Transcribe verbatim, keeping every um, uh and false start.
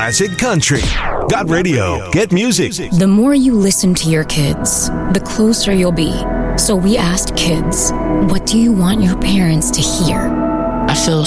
classic country. Got radio. Get music. The more you listen to your kids, the closer you'll be. So we asked kids, what do you want your parents to hear? I feel